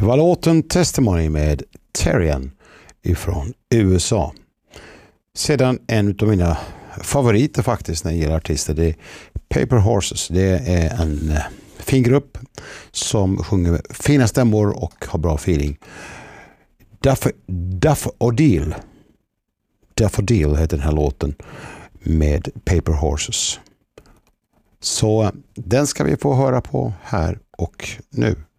Det var låten Testimony med Terrian ifrån USA. Sedan en av mina favoriter faktiskt när det gäller artister, det är Paper Horses. Det är en fin grupp som sjunger fina stämmor och har bra feeling. Daffodil heter den här låten med Paper Horses. Så den ska vi få höra på här och nu.